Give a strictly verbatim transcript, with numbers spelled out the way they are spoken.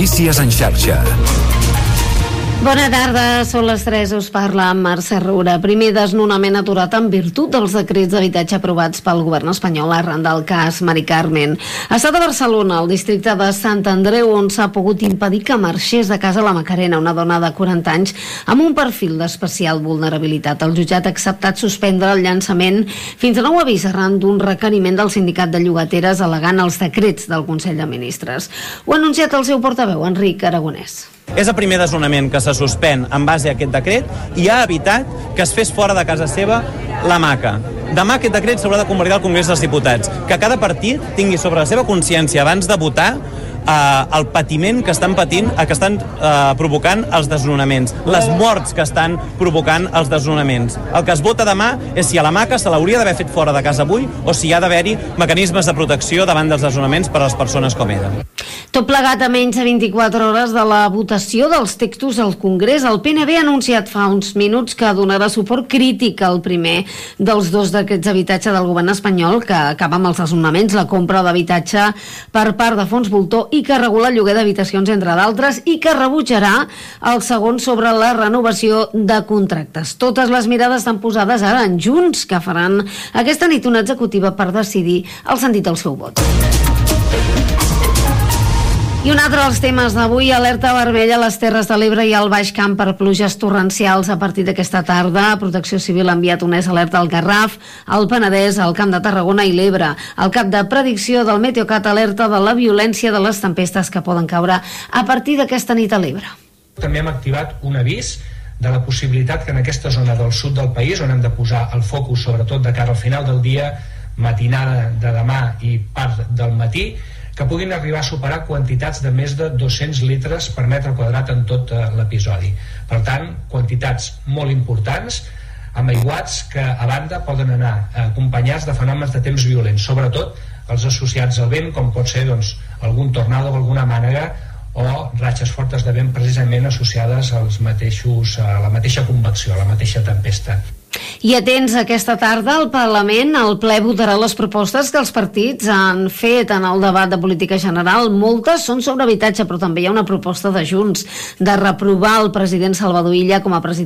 Notícies en xarxa. Bona tarda, són les tres, us parla Mercè Roura. Primer desnonament aturat en virtut dels decrets d'habitatge aprovats pel govern espanyol arran del cas Mari Carmen. Ha estat a Barcelona, al districte de Sant Andreu, on s'ha pogut impedir que marxés de casa la Macarena, una dona de quaranta anys amb un perfil d'especial vulnerabilitat. El jutjat ha acceptat suspendre el llançament fins a nou avís arran d'un requeriment del sindicat de llogateres al·legant els decrets del Consell de Ministres. Ho ha anunciat el seu portaveu, Enric Aragonès. És el primer desnonament que se suspèn en base a aquest decret i ha evitat que es fes fora de casa seva la maca. Demà aquest decret s'haurà de convalidar al Congrés dels Diputats. Que cada partit tingui sobre la seva consciència abans de votar Uh, el patiment que estan patint, uh, que estan uh, provocant els desnonaments, les morts que estan provocant els desnonaments. El que es vota demà és si a la maca se l'hauria d'haver fet fora de casa avui o si hi ha d'haver-hi mecanismes de protecció davant dels desnonaments per a les persones com ella. Tot plegat a menys de vint-i-quatre hores de la votació dels textos al Congrés, el P N B ha anunciat fa uns minuts que donarà suport crític al primer dels dos decrets d'habitatge del govern espanyol que acaba amb els desnonaments, la compra d'habitatge per part de fons voltor i que regula el lloguer d'habitacions, entre d'altres, i que rebutjarà el segon sobre la renovació de contractes. Totes les mirades estan posades ara en Junts, que faran aquesta nit una executiva per decidir el sentit del seu vot. I un altre dels temes d'avui, alerta vermella a les Terres de l'Ebre i al Baix Camp per pluges torrencials a partir d'aquesta tarda. Protecció Civil ha enviat una alerta al Garraf, al Penedès, al Camp de Tarragona i l'Ebre. El cap de predicció del Meteocat alerta de la violència de les tempestes que poden caure a partir d'aquesta nit a l'Ebre. També hem activat un avís de la possibilitat que en aquesta zona del sud del país, on hem de posar el focus sobretot de cara al final del dia, matinada de demà i part del matí, que puguin arribar a superar quantitats de més de dos-cents litres per metre quadrat en tot l'episodi. Per tant, quantitats molt importants, amb aiguats que a banda poden anar acompanyats de fenòmens de temps violents, sobretot els associats al vent, com pot ser doncs, algun tornado o alguna mànega, o ratxes fortes de vent precisament associades als mateixos, a la mateixa convecció, a la mateixa tempesta. I atents, aquesta tarda al Parlament, el ple votarà les propostes que els partits han fet en el debat de política general. Moltes són sobre habitatge, però també hi ha una proposta de Junts de reprovar el president Salvador Illa com a president